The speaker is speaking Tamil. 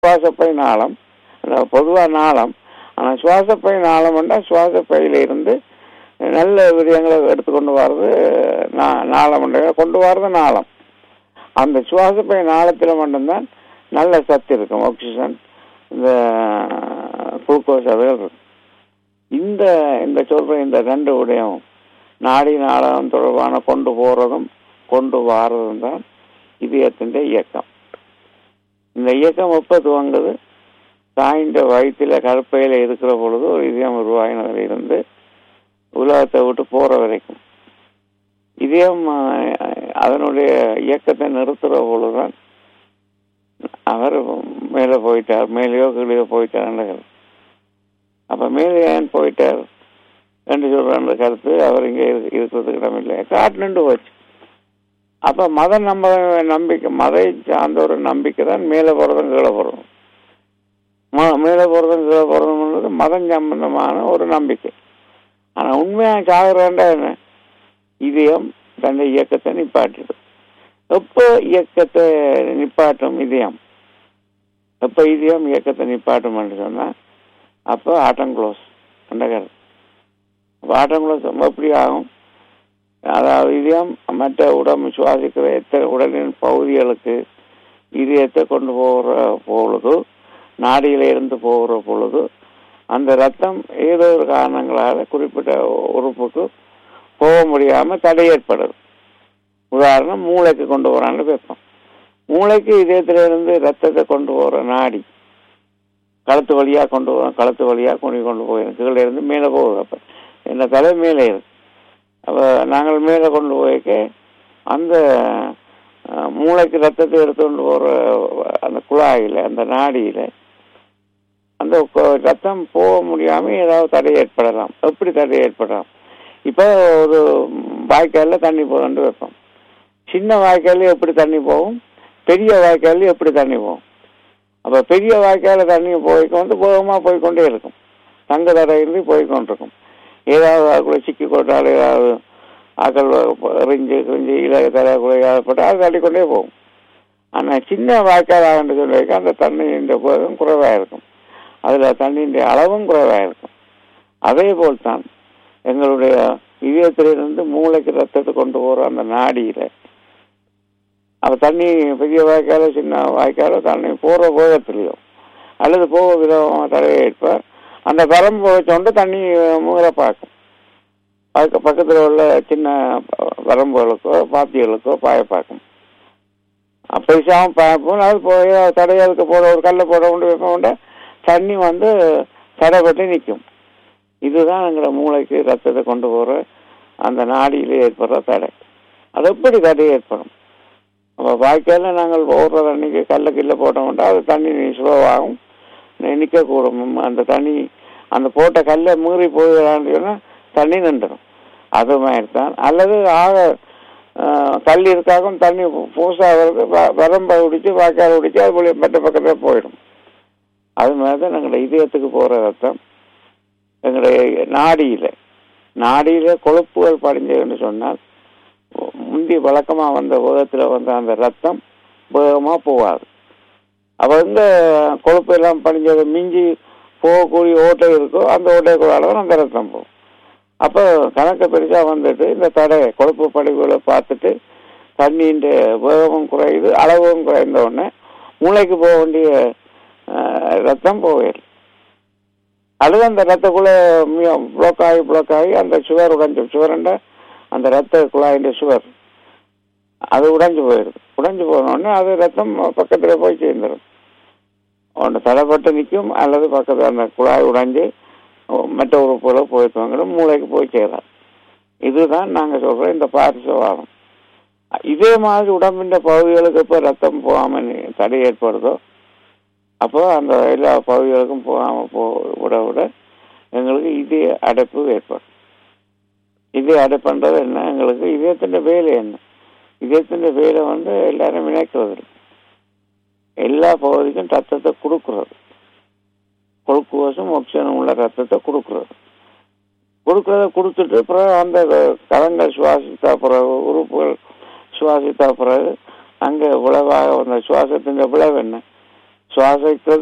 சுவாசப்பை நாளம், பொதுவாக நாளம். ஆனால் சுவாசப்பை நாளம் என்றால் சுவாசப்பையில இருந்து நல்ல விடயங்களை எடுத்துக்கொண்டு வர்றது நாளம் கொண்டு வர்றது நாளம். அந்த சுவாசப்பை நாளத்தில் மட்டும்தான் நல்ல சத்து இருக்கும், ஆக்சிஜன், இந்த குளுக்கோஸ் அதுகள் இருக்கும். இந்த சொல்ற இந்த ரெண்டு விடயம் நாடி நாளம் தொடர்பான கொண்டு போறதும் கொண்டு வாரதும் தான் இதயத்தின் இயக்கம். இந்த இயக்கம் எப்ப துவங்குது? தாயின் வயிற்றுல கருப்பையில இருக்கிற பொழுது ஒரு இதயம் உருவாகினதுல இருந்து உலகத்தை விட்டு போற வரைக்கும். இதயம் அதனுடைய இயக்கத்தை நிறுத்துற பொழுதுதான் அவர் மேலே போயிட்டார், மேலேயோ கீழே போயிட்டார். அப்ப மேலே ஏன் போயிட்டார் என்று சொல்ற கருத்து அவர் இங்க இருக்கிறதுக்கு இடமில்லை, காட்டு நின்று போச்சு. அப்ப மத நம்பிக்கை, மதை சார்ந்த ஒரு நம்பிக்கை தான் மேலே போறதும் கீழே போறதும். மேலே போறதும் கீழே போறதும்ன்றது மதம் சம்பந்தமான ஒரு நம்பிக்கை. ஆனா உண்மையா சாகுறேன்டா என்ன? இதயம் தன்னை இயக்கத்தை நிப்பாட்டிடும். எப்ப இயக்கத்தை நிப்பாட்டும் இதயம்? எப்ப இதயம் இயக்கத்தை நிப்பாட்டும் என்று சொன்னா அப்ப ஆட்டம் க்ளோஸ் அந்த கருத்து. ஆட்டம் க்ளோஸ் எப்படி ஆகும்? அதாவது இதயம் மற்ற உடம்பு சுவாசிக்கிற எத்தனை உடலின் பகுதிகளுக்கு இதயத்தை கொண்டு போகிற பொழுது, நாடியில இருந்து போகிற பொழுது அந்த ரத்தம் ஏதோ ஒரு காரணங்களால குறிப்பிட்ட உறுப்புக்கு போக முடியாம தடை ஏற்படுது. உதாரணம், மூளைக்கு கொண்டு போறான்னு வைப்போம். மூளைக்கு இதயத்திலிருந்து ரத்தத்தை கொண்டு போற நாடி கழுத்து வழியா கொண்டு போறோம், கழுத்து வழியா கொண்டு போயிடும், கீழே இருந்து மேலே போகுது. அப்ப என்ன தலை மேலே இருக்கு. அப்ப நாங்கள் மேலே கொண்டு போய்க்க அந்த மூளைக்கு ரத்தத்தை எடுத்து கொண்டு போற அந்த குழாயில, அந்த நாடியில அந்த ரத்தம் போக முடியாம ஏதாவது தடை ஏற்படலாம். எப்படி தடை ஏற்படலாம்? இப்ப ஒரு வாய்க்கால்ல தண்ணி போகுதுன்னு வைப்போம். சின்ன வாய்க்கால எப்படி தண்ணி போகும், பெரிய வாய்க்கால எப்படி தண்ணி போகும். அப்ப பெரிய வாய்க்கால தண்ணி போய்க்கொண்டு வேகமா போய்கொண்டே இருக்கும், தங்க தடை இருந்து போய்கொண்டிருக்கும். ஏதாவது அதுக்குள்ள சிக்கி கொண்டால், ஏதாவது ஆக்கள் எறிஞ்சு கிழிஞ்சு இலக தலைக்குள்ள ஏற்பட்டு அது தள்ளிக்கொண்டே போகும். ஆனா சின்ன வாய்க்கால் ஆகண்டு சொல்லி அந்த தண்ணியின் வேகம் குறைவாக இருக்கும், அதுல தண்ணியின் அளவும் குறைவாக இருக்கும். அதே போல்தான் எங்களுடைய இதயத்திலிருந்து மூளைக்கு ரத்தத்தை கொண்டு போற அந்த நாடியில அப்ப தண்ணி பெரிய வாய்க்கால சின்ன வாய்க்கால தண்ணி போற வேகத்திலையோ அல்லது போக விதமாக தடவை ஏற்பார் அந்த வரம்பு வச்சோண்டு தண்ணி முகர பார்க்கும். பக்கத்தில் உள்ள சின்ன வரம்புகளுக்கோ பாத்திகளுக்கோ பாய பார்க்கும். பெருசாகவும் பார்ப்போம். அது போய் தடையாளுக்கு போட ஒரு கல்லை போட கொண்டு வைக்க கொண்ட தண்ணி தடைப்பட்டு நிற்கும். இதுதான் எங்களை மூளைக்கு ரத்தத்தை கொண்டு போற அந்த நாடியில ஏற்படுற தடை. அது எப்படி தடை ஏற்படும்? அப்போ வாய்க்கால நாங்கள் ஓடுற தண்ணிக்கு கல்ல கில்ல போட்டோம்னா அது தண்ணி ஸ்லோவாகும், நிற்கக்கூடும். அந்த தண்ணி அந்த போட்ட கல்லை மீறி போயிடான்னு சொன்னா தண்ணி நின்றுடும். அது மாதிரி தான். அல்லது கல் இருக்காகும் தண்ணி பூசாகிறது வரம்பை பிடிச்சி வாய்க்கால் பிடிச்சி அது போல மற்ற பக்கத்தில் போயிடும். அது மாதிரி தான் எங்களுடைய இதயத்துக்கு போற ரத்தம் எங்களுடைய நாடியில கொழுப்புகள் படிஞ்சதுன்னு சொன்னால் முந்தி வழக்கமா வந்த வேகத்துல அந்த ரத்தம் வேகமா போகாது. அப்ப கொழுப்பு எல்லாம் படிஞ்சது மிஞ்சி போகக்கூடிய ஓட்டை இருக்கோ அந்த ஓட்டைக்குள்ள அளவு அந்த ரத்தம் போகும். அப்ப கணக்கு பெருசா வந்துட்டு இந்த தடை கொழுப்பு படிவுகளை பார்த்துட்டு தண்ணியின் வேகமும் குறையுது, அளவும் குறைந்த உடனே மூளைக்கு போக வேண்டிய ரத்தம் போயிடும். அல்லது அந்த ரத்தக்குள்ள பிளாக் ஆகி அந்த சுவர் சுவரண்ட அந்த ரத்த குழாயின் சுவர் அது உடைஞ்சு போயிடுது. உடைஞ்சு போனோடனே அது ரத்தம் பக்கத்துல போய் சேர்ந்துடும். ஒன்று தடைப்பட்டு நிற்கும் அல்லது பக்கத்தில் அந்த குழாய் உடைஞ்சு மற்ற உறுப்புகளை போயிருப்பாங்க, மூளைக்கு போய் சேராது. இதுதான் நாங்க சொல்ற இந்த பார்சவாதம். இதே மாதிரி உடம்பின் பகுதிகளுக்கு இப்போ ரத்தம் போகாம தடை ஏற்படுதோ அப்போ அந்த எல்லா பகுதிகளுக்கும் போகாம விட எங்களுக்கு இதய அடைப்பு ஏற்படும். இதய அடைப்புன்றது என்ன? எங்களுக்கு இதயத்தின் வேலை என்ன? இதயத்தின் வேலை எல்லாரும் இணைக்கிறது, எல்லா பகுதிக்கும் ரத்தத்தை கொடுக்கறது, குளுக்கோஸும் ஆக்சிஜனும் உள்ள ரத்தத்தை கொடுக்கறத கொடுத்துட்டு பிறகு அந்த கரங்கள் சுவாசித்தா பிறகு உறுப்புகள் சுவாசித்தா பிறகு அங்கே விளைவாக அந்த சுவாசத்தின் விளைவு என்ன? சுவாசிக்கிறது